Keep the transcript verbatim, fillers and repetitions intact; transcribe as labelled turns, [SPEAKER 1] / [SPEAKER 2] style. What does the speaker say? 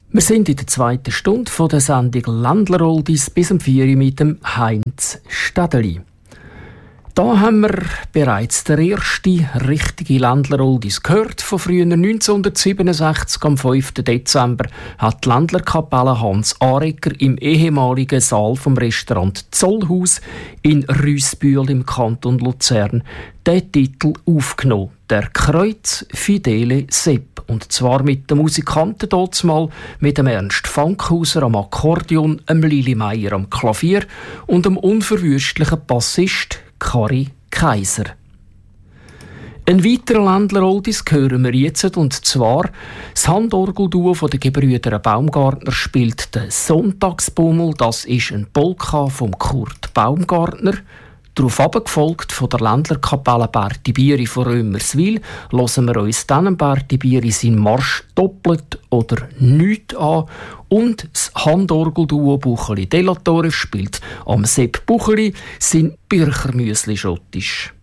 [SPEAKER 1] Wir sind in der zweiten Stunde von der Sendung Ländler-Oldies bis um vier Uhr mit dem Heinz Städeli. Da haben wir bereits der erste richtige Ländler-Oldies gehört. Von früher neunzehnhundertsiebenundsechzig, am fünften Dezember, hat die Ländlerkapelle Hans Arecker im ehemaligen Saal vom Restaurant Zollhaus in Rüssbühl im Kanton Luzern den Titel aufgenommen. Der Kreuz Fidele Sepp. Und zwar mit den Musikanten dort mal, mit dem Ernst Fankhauser am Akkordeon, dem Lili Meier am Klavier und dem unverwüstlichen Bassist Kari Kaiser. Ein weiterer Ländler-Oldies hören wir jetzt, und zwar das Handorgelduo von den Gebrüder Baumgartner spielt den Sonntagsbummel. Das ist ein Polka von Kurt Baumgartner. Darauf abgefolgt von der Ländlerkapelle Berti Bieri von Römerswil hören wir uns dann Berti Bieri seinen Marsch doppelt oder nicht an. Und das Handorgelduo Bucheli Delatore spielt am Sepp Bucheli sein Birchermüsli schottisch.